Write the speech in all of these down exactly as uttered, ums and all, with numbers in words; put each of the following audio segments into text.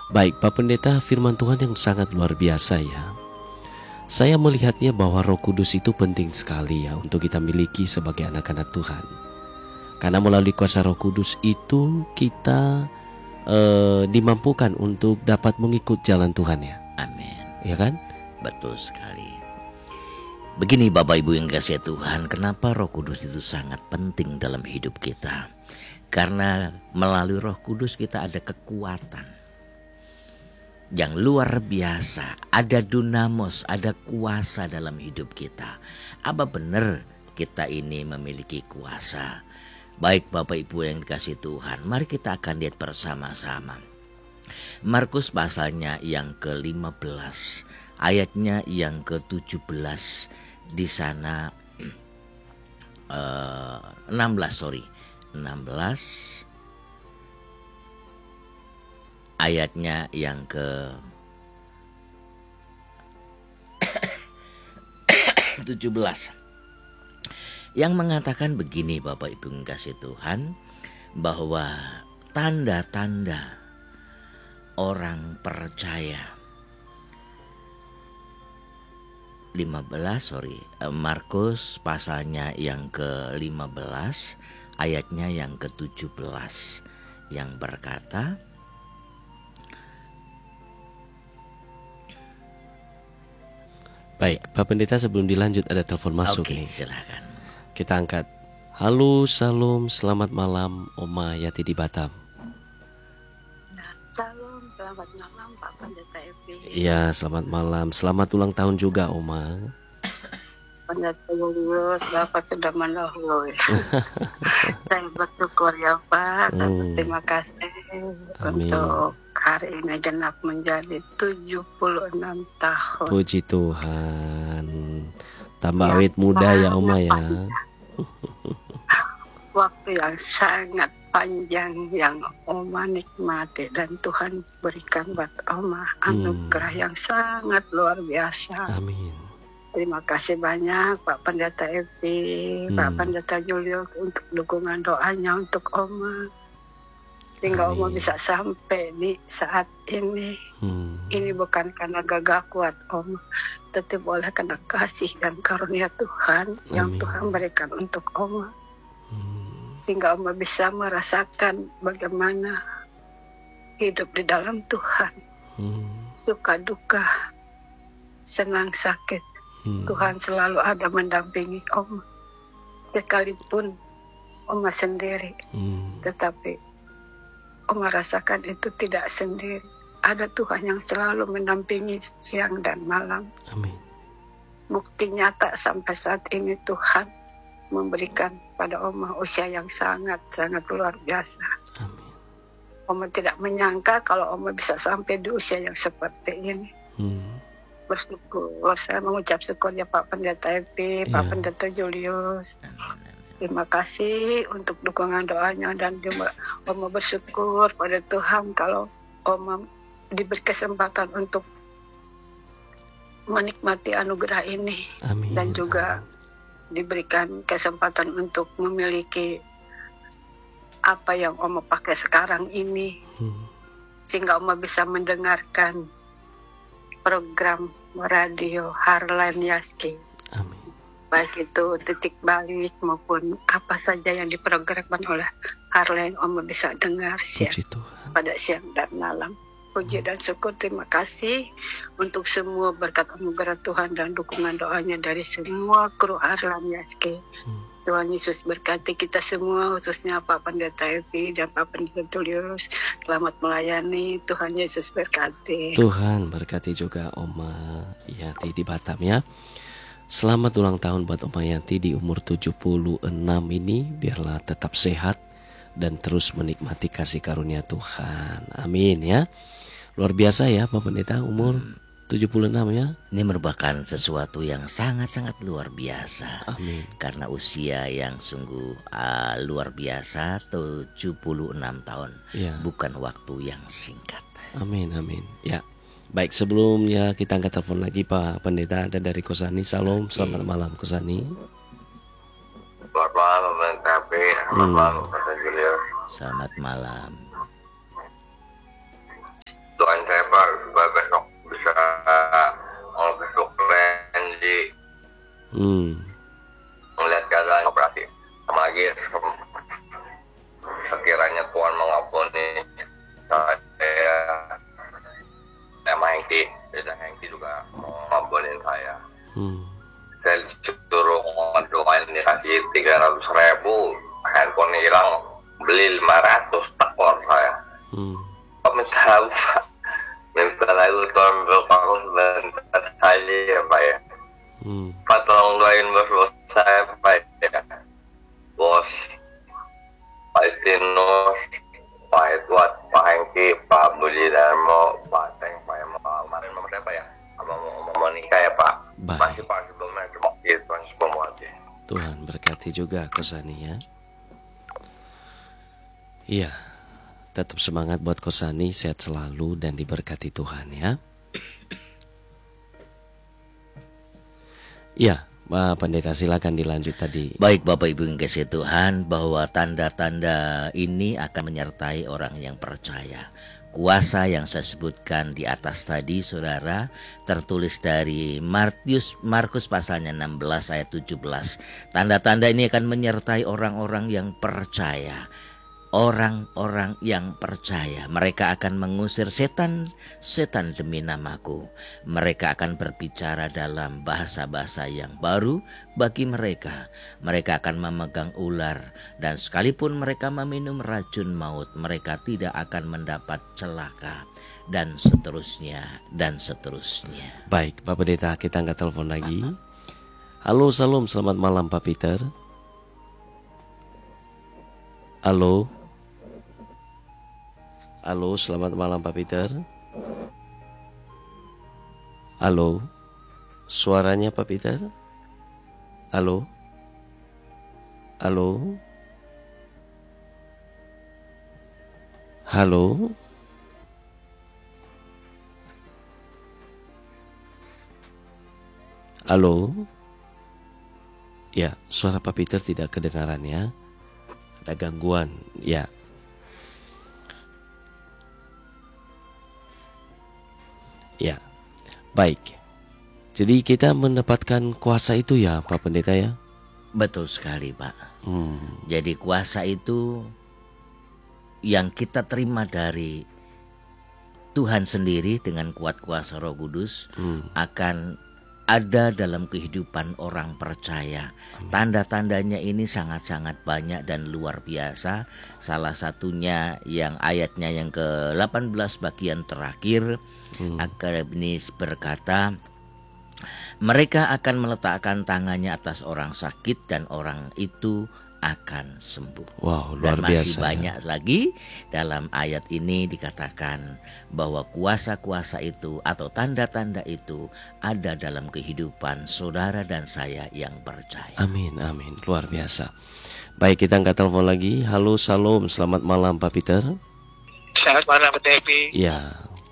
Baik, Pak Pendeta, firman Tuhan yang sangat luar biasa ya. Saya melihatnya bahwa Roh Kudus itu penting sekali ya untuk kita miliki sebagai anak-anak Tuhan. Karena melalui kuasa Roh Kudus itu kita eh, dimampukan untuk dapat mengikut jalan Tuhan ya. Amin. Ya kan? Betul sekali. Begini Bapak Ibu yang kasih Tuhan, kenapa Roh Kudus itu sangat penting dalam hidup kita? Karena melalui Roh Kudus kita ada kekuatan yang luar biasa, ada dunamos, ada kuasa dalam hidup kita. Apa benar kita ini memiliki kuasa? Baik Bapak Ibu yang dikasih Tuhan, mari kita akan lihat bersama-sama. Markus pasalnya yang ke lima belas, ayatnya yang ke tujuh belas. Di sana uh, enam belas sorry, enam belas ayatnya yang ke tujuh belas yang mengatakan begini Bapak Ibu yang kasih Tuhan, bahwa tanda-tanda orang percaya. lima belas sorry Markus pasalnya yang ke lima belas ayatnya yang ke tujuh belas yang berkata, baik, Pak Pendeta, sebelum dilanjut ada telepon masuk. Oke, nih. silakan. Kita angkat. Halo, salam, selamat malam Oma Yati di Batam. Salam, selamat malam Pak Pendeta Evi. Iya, selamat malam. Selamat ulang tahun juga Oma. Pendeta Julius, Bapak sudah mendahului. Saya bersyukur ya Pak, Hmm. terima kasih Amin. untuk hari ini genap menjadi tujuh puluh enam tahun. Puji Tuhan. Tambah Ya, awet muda ya sangat Oma ya. panjang. Waktu yang sangat panjang yang Oma nikmati dan Tuhan berikan buat Oma anugerah yang sangat luar biasa. Amin. Terima kasih banyak Pak Pendeta Evi, Hmm. Pak Pendeta Julio untuk dukungan doanya untuk Oma. Sehingga Oma Amin. bisa sampai di saat ini. Hmm. Ini bukan karena gagah kuat Oma, tetapi oleh karena kasih dan karunia Tuhan yang Amin. Tuhan berikan untuk Oma. Hmm. Sehingga Oma bisa merasakan bagaimana hidup di dalam Tuhan. Hmm. Suka duka, senang sakit. Hmm. Tuhan selalu ada mendampingi Oma. Sekalipun Oma sendiri, Hmm. tetapi Oma rasakan itu tidak sendiri. Ada Tuhan yang selalu mendampingi siang dan malam. Amin. Bukti nyata sampai saat ini Tuhan memberikan pada Oma usia yang sangat-sangat luar biasa. Amin. Oma tidak menyangka kalau Oma bisa sampai di usia yang seperti ini. Hmm. Bersyukur, saya mengucap syukur ya Pak Pendeta Epi, Ya. Pak Pendeta Julius. Terima kasih untuk dukungan doanya dan juga Oma bersyukur pada Tuhan kalau Oma diberi kesempatan untuk menikmati anugerah ini. Amin. Dan juga diberikan kesempatan untuk memiliki apa yang Oma pakai sekarang ini, Hmm. sehingga Oma bisa mendengarkan program radio Harlan Yaski, Amin. baik itu titik balik maupun apa saja yang diprogramkan oleh Harlan, Oma bisa dengar siang, Puji Tuhan. pada siang dan malam. Puji dan syukur, terima kasih untuk semua berkat anugerah Tuhan dan dukungan doanya dari semua kru Harlan Yaski. Hmm. Tuhan Yesus berkati kita semua, khususnya Pak Pendeta Evi dan Pak Pendeta Julius. Selamat melayani, Tuhan Yesus berkati. Tuhan berkati juga Oma Yati di Batam ya. Selamat ulang tahun buat Oma Yati di umur tujuh puluh enam ini. Biarlah tetap sehat dan terus menikmati kasih karunia Tuhan. Amin ya. Luar biasa ya Pak Pendeta, umur tujuh puluh enam ya. Ini merupakan sesuatu yang sangat-sangat luar biasa. Amin. Karena usia yang sungguh uh, luar biasa, tujuh puluh enam tahun. Ya. Bukan waktu yang singkat. Amin, amin. Ya. Baik, sebelumnya kita angkat telepon lagi Pak Pendeta, ada dari Kosani. Salam, selamat malam Kosani. Selamat malam, Bang Kapi. Selamat Hmm. malam, Bang Julius. Selamat malam. Tuhan Hmm. Saya disuruh ngedoain dikasih tiga ratus ribu, handphone hilang, beli lima ratus tekor saya. Hmm. Pak minta Pak, minta lagu tolong aku sebentar saja ya Pak ya. Hmm. Pak tolong doain bos-bos saya Pak ya. Bos Pak Istinus, Pak Edward, Pak Hengki, Pak Budi Darmo, Pak Teng, Pak Emo, kemarin mama saya Pak ya, sama mau mau nikah ya Pak. Baik. Masih Pak sebelumnya cuma gitu, sebelum aja. Tuhan berkati juga Kosani ya. Iya, tetap semangat buat Kosani, sehat selalu dan diberkati Tuhan ya. Iya, Pak Pendeta silakan dilanjut tadi. Baik Bapak Ibu yang kasih Tuhan, bahwa tanda-tanda ini akan menyertai orang yang percaya. Kuasa yang saya sebutkan di atas tadi saudara, tertulis dari Markus, Markus pasalnya enam belas ayat tujuh belas. Tanda-tanda ini akan menyertai orang-orang yang percaya. Orang-orang yang percaya, mereka akan mengusir setan-setan demi namaku. Mereka akan berbicara dalam bahasa-bahasa yang baru bagi mereka. Mereka akan memegang ular, dan sekalipun mereka meminum racun maut, mereka tidak akan mendapat celaka, dan seterusnya, dan seterusnya. Baik, Pak Pendeta, kita angkat telepon lagi. Halo, salam, selamat malam Pak Peter. Halo. Halo, selamat malam Pak Peter. Halo, suaranya Pak Peter. Halo. Halo. Halo. Halo. Ya, suara Pak Peter tidak kedengaran ya. Ada gangguan, ya. Ya, baik. Jadi kita mendapatkan kuasa itu ya Pak Pendeta ya? Betul sekali Pak. Hmm. Jadi kuasa itu yang kita terima dari Tuhan sendiri dengan kuat kuasa Roh Kudus Hmm. akan ada dalam kehidupan orang percaya. Tanda-tandanya ini sangat-sangat banyak dan luar biasa. Salah satunya yang ayatnya yang ke delapan belas bagian terakhir, hmm. Akademis berkata, mereka akan meletakkan tangannya atas orang sakit dan orang itu akan sembuh. Wow, luar Dan masih biasa, banyak ya. lagi dalam ayat ini dikatakan bahwa kuasa-kuasa itu atau tanda-tanda itu ada dalam kehidupan saudara dan saya yang percaya. Amin, amin, luar biasa. Baik, kita angkat telepon lagi. Halo, salam, selamat malam Pak Peter. Selamat malam Pak Tepi. Ya.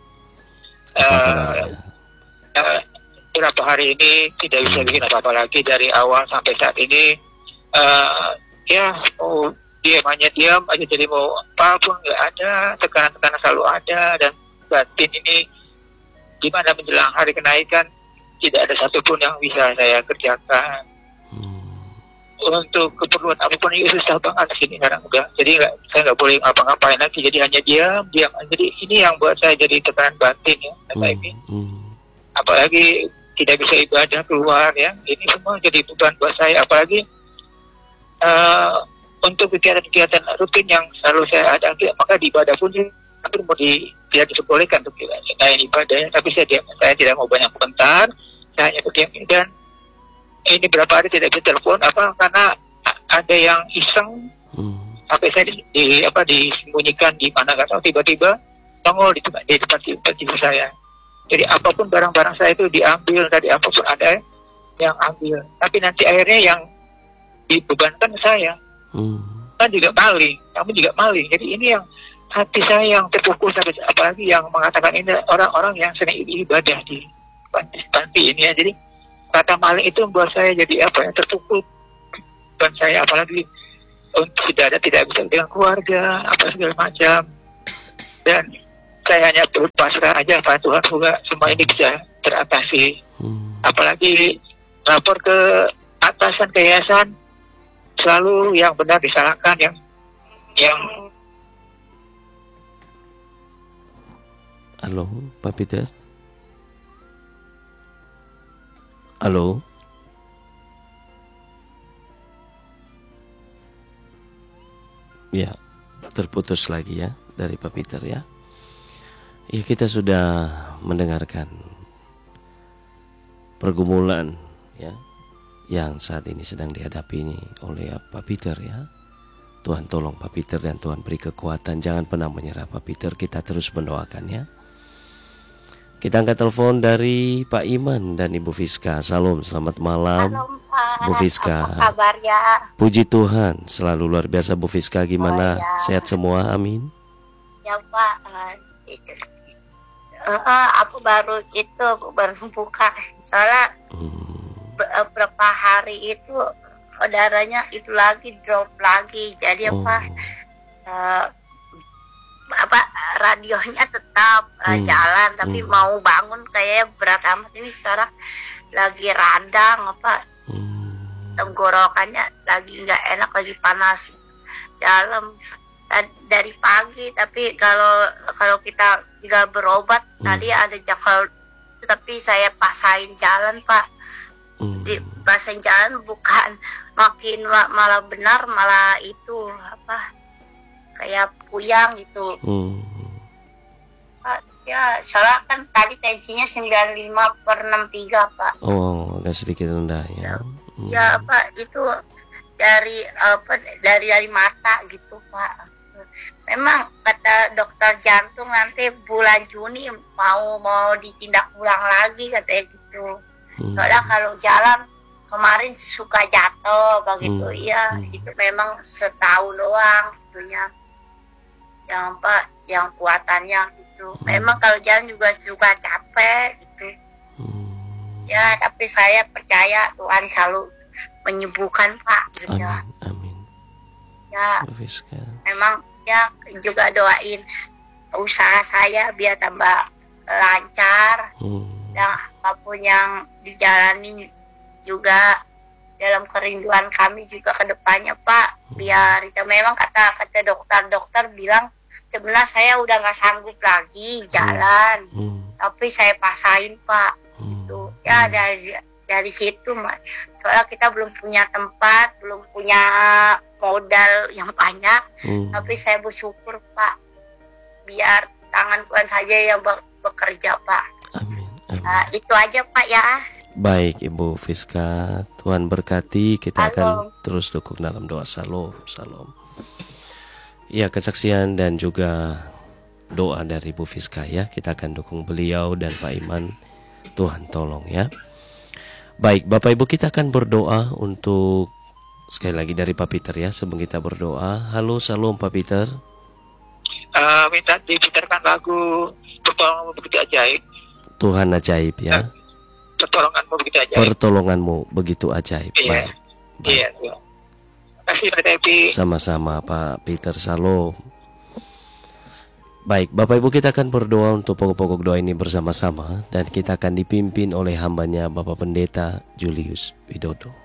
Apa kabarnya? Uh, beberapa hari ini tidak bisa bikin apa-apa lagi dari awal sampai saat ini. Uh, ya mau diam aja diam aja, jadi mau apapun nggak ada, tekanan-tekanan selalu ada, dan batin ini gimana menjelang hari kenaikan tidak ada satupun yang bisa saya kerjakan. Hmm. Untuk keperluan apapun itu susah banget sini sekarang udah, jadi nggak, saya nggak boleh ngapa-ngapain lagi, jadi hanya diam diam. Jadi ini yang buat saya jadi tekanan batin ya, Hmm. ini. Hmm. Apalagi tidak bisa ibadah keluar ya, ini semua jadi beban buat saya. Apalagi Uh, untuk kegiatan-kegiatan rutin yang selalu saya ada, maka di ibadah pun hampir mau di, tidak diperbolehkan untuk lain ibadah, tapi saya, diam, saya tidak mau banyak komentar, saya hanya berdiam. Dan ini berapa hari tidak bisa telepon apa karena ada yang iseng, Hmm. sampai saya di, di apa disembunyikan di mana nggak tahu, tiba-tiba nongol di tempat di tempat tempat tidur saya. Jadi apapun barang-barang saya itu diambil, dari apapun ada yang ambil, tapi nanti akhirnya yang dibebankan saya. Hmm. Kan juga maling, kamu juga maling. Jadi ini yang hati saya yang terpukul sampai, apalagi yang mengatakan ini orang-orang yang sering ibadah di panti ini ya. Jadi kata maling itu membuat saya jadi apa yang terpukul, dan saya apalagi untuk tidak ada tidak bisa dengan keluarga apa segala macam, dan saya hanya berpasrah aja pada Tuhan, semoga semua ini bisa teratasi. Hmm. Apalagi lapor ke atasan ke yayasan, selalu yang benar disalahkan, yang yang Halo, Pak Peter. Halo. Ya, terputus lagi ya dari Pak Peter ya. Ya, kita sudah mendengarkan pergumulan ya yang saat ini sedang dihadapi ini oleh Pak Peter ya. Tuhan tolong Pak Peter dan Tuhan beri kekuatan. Jangan pernah menyerah Pak Peter. Kita terus mendoakan ya. Kita angkat telepon dari Pak Iman dan Ibu Fiska. Salam, selamat malam. Halo, Pak. Bu Fiska. Apa kabar ya? Puji Tuhan, selalu luar biasa Bu Fiska. Gimana? Oh, ya. Sehat semua? Amin. Ya Pak, uh, itu, uh, uh, aku baru itu baru buka. Soalnya Hmm. be- beberapa hari itu darahnya itu lagi drop lagi. Jadi Oh. apa? Uh, apa radionya tetap uh, Hmm. jalan, tapi Hmm. mau bangun kayaknya berat amat. Ini sekarang lagi radang apa? Hmm. Tenggorokannya lagi nggak enak, lagi panas dalam Tad- dari pagi. Tapi kalau kalau kita nggak berobat, Hmm. tadi ada jakal, tapi saya pasain jalan Pak. Hmm. Di pasain jalan bukan makin ma- malah benar, malah itu apa kayak puyang gitu Hmm. Pak. Ya soalnya kan tadi tensinya sembilan puluh lima per enam puluh tiga Pak. Oh, agak sedikit rendah ya. Hmm. Ya Pak, itu dari apa dari dari mata gitu Pak. Memang kata dokter jantung nanti bulan Juni mau mau ditindak ulang lagi katanya gitu. Hmm. Soalnya kalau jalan kemarin suka jatuh begitu. Hmm. Ya Hmm. itu memang setahun doang gitunya. Yang apa yang kuatannya gitu. Hmm. Memang kalau jalan juga suka capek gitu. Hmm. Ya, tapi saya percaya Tuhan selalu menyembuhkan Pak. Gitu. Amin, amin. Ya, Bu Fiska. memang ya juga doain usaha saya biar tambah lancar Hmm. dan apapun yang dijalani juga dalam kerinduan kami juga ke depannya Pak. Biar itu memang kata kata dokter-dokter bilang sebenarnya saya udah nggak sanggup lagi jalan, Hmm. tapi saya pasain Pak. Hmm. Tuh ya dari dari situ Mas. Soalnya kita belum punya tempat, belum punya modal yang banyak, Hmm. tapi saya bersyukur Pak, biar tangan Tuhan saja yang be- bekerja Pak. Amin, amin. Nah, itu aja Pak ya. Baik Ibu Fiska, Tuhan berkati. Kita akan Halo. terus dukung dalam doa. Salam, salam. Ya, kesaksian dan juga doa dari Ibu Fiska ya. Kita akan dukung beliau dan Pak Iman. Tuhan tolong ya. Baik, Bapak Ibu, kita akan berdoa untuk sekali lagi dari Pak Peter ya. Sebelum kita berdoa, halo, salam Pak Peter. Eh, minta diputarkan lagu Pertolonganmu Begitu Ajaib. Tuhan ajaib ya. Pertolonganmu Begitu Ajaib. Pertolonganmu begitu ajaib. Iya. Baik. Baik. Iya. Iya. Terima kasih Pak Devi. Sama-sama Pak Peter, salam. Baik, Bapak Ibu, kita akan berdoa untuk pokok-pokok doa ini bersama-sama. Dan kita akan dipimpin oleh hambanya Bapak Pendeta Julius Widodo.